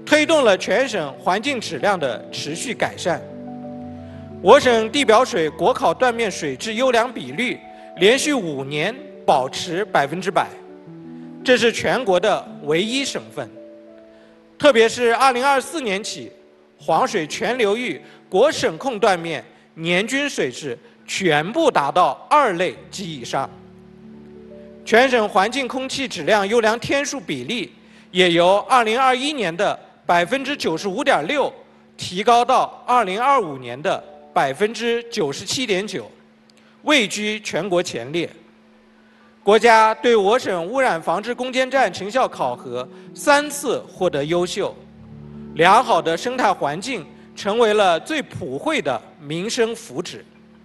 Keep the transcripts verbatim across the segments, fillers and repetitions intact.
推动了全省环境质量的持续改善。我省地表水国考断面水质优良比率连续五年保持百分之百，这是全国的唯一省份。特别是二零二四年起，黄水全流域国省控断面年均水质全部达到二类及以上。全省环境空气质量优良天数比例也由二零二一年的百分之九十五点六提高到二零二五年的百分之九十七点九，位居全国前列。国家对我省污染防治攻坚战成效考核三次获得优秀，良好的生态环境成为了最普惠的民生福祉。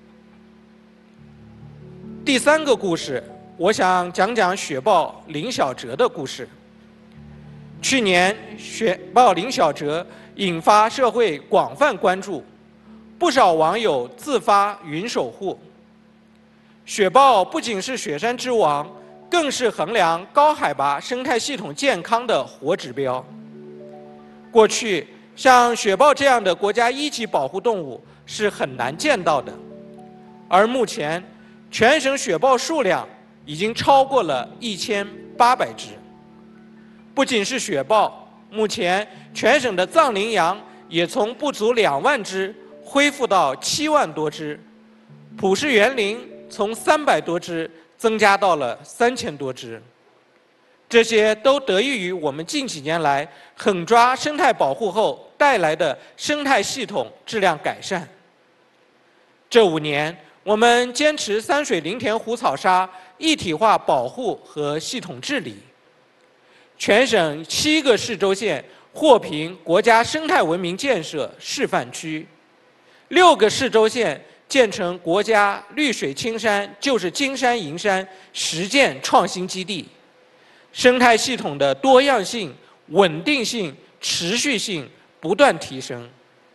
第三个故事，我想讲讲雪豹林小哲的故事。去年，雪豹林小哲引发社会广泛关注，不少网友自发云守护。雪豹不仅是雪山之王，更是衡量高海拔生态系统健康的活指标。过去，像雪豹这样的国家一级保护动物是很难见到的，而目前，全省雪豹数量已经超过了一千八百只。不仅是雪豹，目前全省的藏羚羊也从不足两万只恢复到七万多只，普氏园羚从三百多只增加到了三千多只。这些都得益于我们近几年来狠抓生态保护后带来的生态系统质量改善。这五年，我们坚持三水林田湖草沙一体化保护和系统治理，全省七个市州县获评国家生态文明建设示范区，六个市州县建成国家绿水青山就是金山银山实践创新基地，生态系统的多样性、稳定性、持续性不断提升。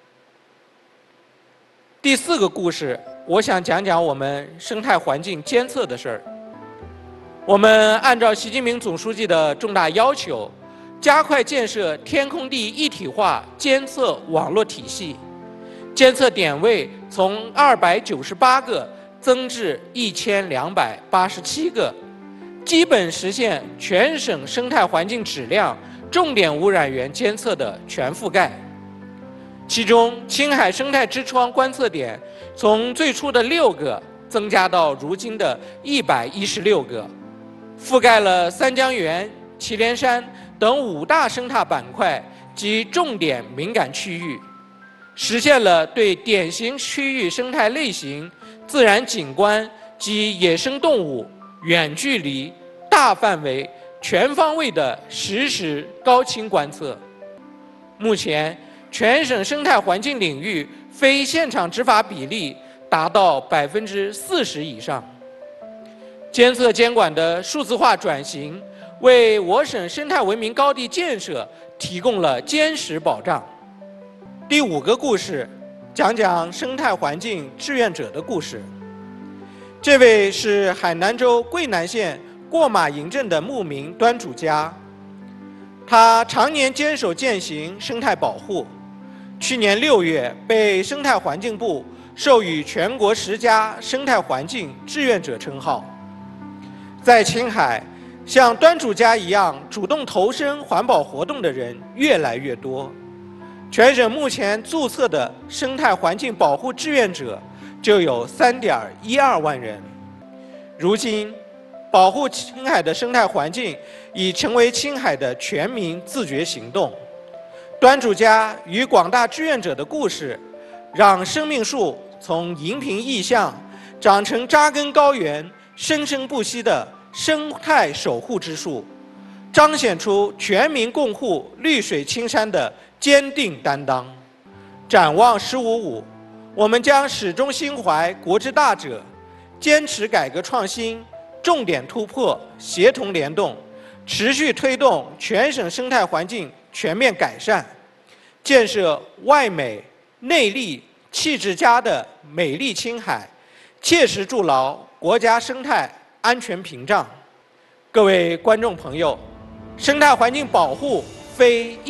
第四个故事，我想讲讲我们生态环境监测的事儿。我们按照习近平总书记的重大要求，加快建设天空地一体化监测网络体系，监测点位从二百九十八个增至一千两百八十七个，基本实现全省生态环境质量重点污染源监测的全覆盖。其中，青海生态之窗观测点从最初的六个增加到如今的一百一十六个，覆盖了三江源、祁连山等五大生态板块及重点敏感区域，实现了对典型区域生态类型、自然景观及野生动物远距离、大范围、全方位的实时高清观测。目前，全省生态环境领域非现场执法比例达到百分之四十以上。监测监管的数字化转型，为我省生态文明高地建设提供了坚实保障。第五个故事，讲讲生态环境志愿者的故事。这位是海南州桂南县过马营镇的牧民端主家，他常年坚守践行生态保护，去年六月被生态环境部授予全国十佳生态环境志愿者称号。在青海，像端主家一样主动投身环保活动的人越来越多。全省目前注册的生态环境保护志愿者就有三点一二万人。如今，保护青海的生态环境已成为青海的全民自觉行动。端主家与广大志愿者的故事，让生命树从荧屏意象长成扎根高原、生生不息的生态守护之树，彰显出全民共护绿水青山的坚定担当。展望“十五五”，我们将始终心怀国之大者，坚持改革创新，重点突破，协同联动，持续推动全省生态环境全面改善，建设外美内利气质佳的美丽青海，切实筑牢国家生态安全屏障。各位观众朋友，生态环境保护非